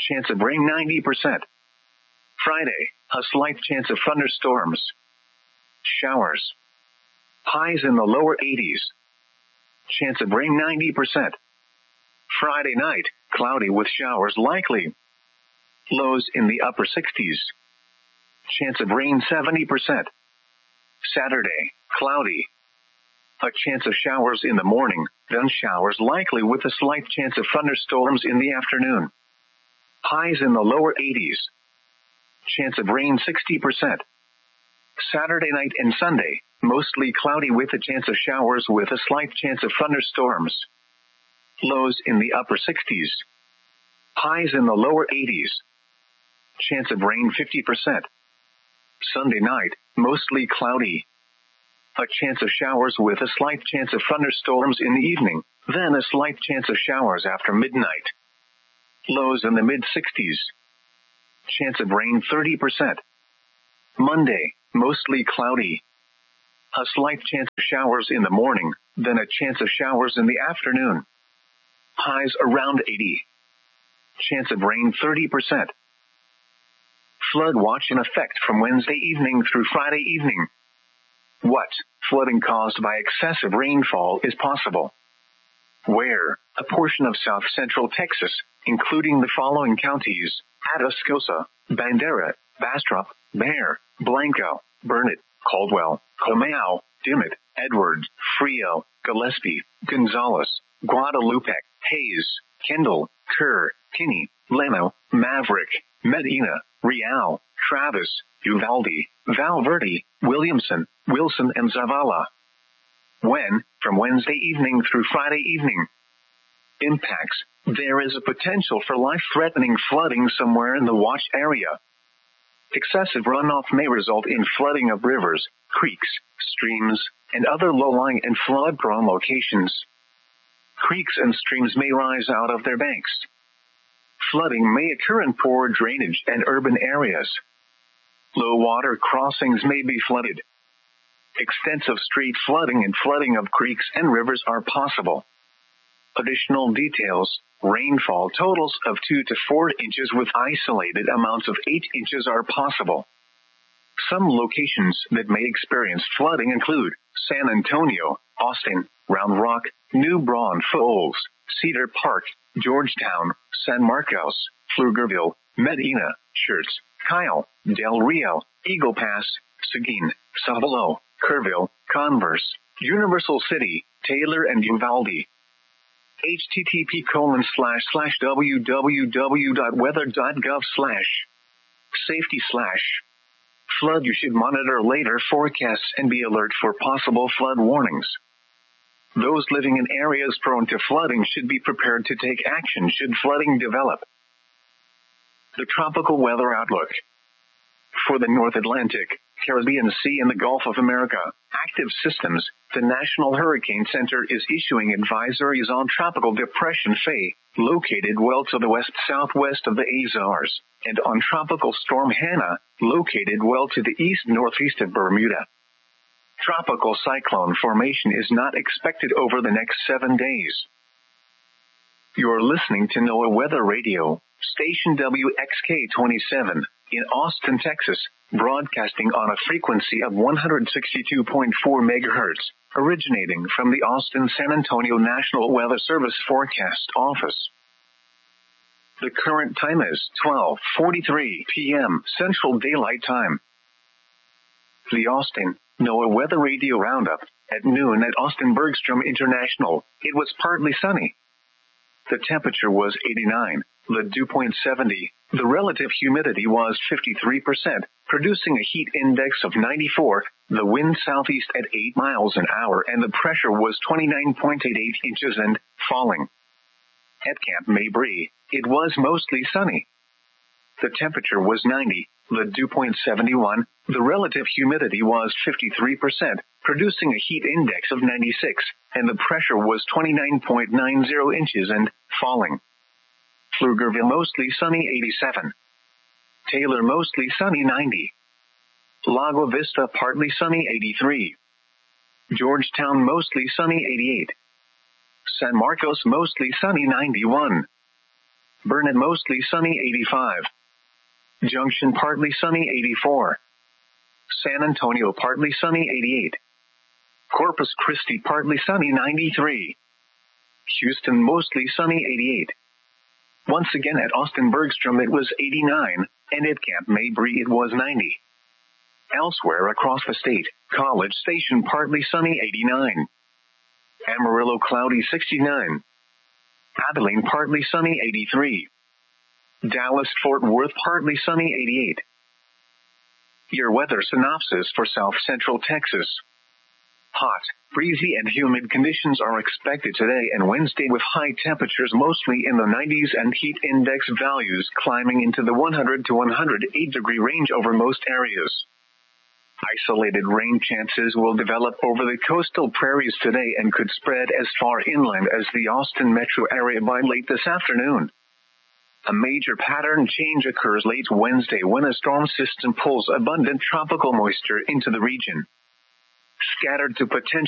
Chance of rain 90%. Friday, a slight chance of thunderstorms. Showers. Highs in the lower 80s. Chance of rain 90%. Friday night, cloudy with showers likely. Lows in the upper 60s. Chance of rain 70%. Saturday, cloudy. A chance of showers in the morning, then showers likely with a slight chance of thunderstorms in the afternoon. Highs in the lower 80s. Chance of rain 60%. Saturday night and Sunday, mostly cloudy with a chance of showers with a slight chance of thunderstorms. Lows in the upper 60s. Highs in the lower 80s. Chance of rain 50%. Sunday night, mostly cloudy. A chance of showers with a slight chance of thunderstorms in the evening, then a slight chance of showers after midnight. Lows in the mid-60s. Chance of rain 30%. Monday, mostly cloudy. A slight chance of showers in the morning, then a chance of showers in the afternoon. Highs around 80. Chance of rain 30%. Flood watch in effect from Wednesday evening through Friday evening. What flooding caused by excessive rainfall is possible? Where? A portion of south-central Texas, including the following counties: Atascosa, Bandera, Bastrop, Bexar, Blanco, Burnett, Caldwell, Comau, Dimmitt, Edwards, Frio, Gillespie, Gonzales, Guadalupe, Hayes, Kendall, Kerr, Kinney, Leno, Maverick, Medina, Real, Travis, Uvalde, Val Verde, Williamson, Wilson, and Zavala. When? From Wednesday evening through Friday evening. Impacts. There is a potential for life-threatening flooding somewhere in the watch area. Excessive runoff may result in flooding of rivers, creeks, streams, and other low-lying and flood-prone locations. Creeks and streams may rise out of their banks. Flooding may occur in poor drainage and urban areas. Low-water crossings may be flooded. Extensive street flooding and flooding of creeks and rivers are possible. Additional details: rainfall totals of 2 to 4 inches with isolated amounts of 8 inches are possible. Some locations that may experience flooding include San Antonio, Austin, Round Rock, New Braunfels, Cedar Park, Georgetown, San Marcos, Pflugerville, Medina, Schertz, Kyle, Del Rio, Eagle Pass, Seguin, Savalo, Kerrville, Converse, Universal City, Taylor, and Uvalde. http://www.weather.gov/safety/flood. You should monitor later forecasts and be alert for possible flood warnings. Those living in areas prone to flooding should be prepared to take action should flooding develop. The tropical weather outlook. For the North Atlantic, Caribbean Sea, and the Gulf of America, active systems, the National Hurricane Center is issuing advisories on Tropical Depression Faye, located well to the west-southwest of the Azores, and on Tropical Storm Hannah, located well to the east-northeast of Bermuda. Tropical cyclone formation is not expected over the next 7 days. You're listening to NOAA Weather Radio, station WXK-27, in Austin, Texas, broadcasting on a frequency of 162.4 MHz, originating from the Austin-San Antonio National Weather Service Forecast Office. The current time is 12:43 p.m. Central Daylight Time. The Austin NOAA Weather Radio Roundup. At noon at Austin Bergstrom International, it was partly sunny. The temperature was 89, the dew point 70, the relative humidity was 53%, producing a heat index of 94, the wind southeast at 8 miles an hour, and the pressure was 29.88 inches and falling. At Camp Mabry, it was mostly sunny. The temperature was 90, the dew point 71, the relative humidity was 53%, producing a heat index of 96, and the pressure was 29.90 inches and falling. Pflugerville mostly sunny 87. Taylor mostly sunny 90. Lago Vista partly sunny 83. Georgetown mostly sunny 88. San Marcos mostly sunny 91. Burnet mostly sunny 85. Junction partly sunny 84. San Antonio partly sunny 88. Corpus Christi partly sunny 93. Houston mostly sunny 88. Once again at Austin Bergstrom it was 89, and at Camp Mabry it was 90. Elsewhere across the state, College Station partly sunny 89. Amarillo cloudy 69. Abilene partly sunny 83. Dallas Fort Worth partly sunny 88. Your weather synopsis for South Central Texas. Hot, breezy and humid conditions are expected today and Wednesday with high temperatures mostly in the 90s and heat index values climbing into the 100 to 108 degree range over most areas. Isolated rain chances will develop over the coastal prairies today and could spread as far inland as the Austin metro area by late this afternoon. A major pattern change occurs late Wednesday when a storm system pulls abundant tropical moisture into the region. Scattered to potential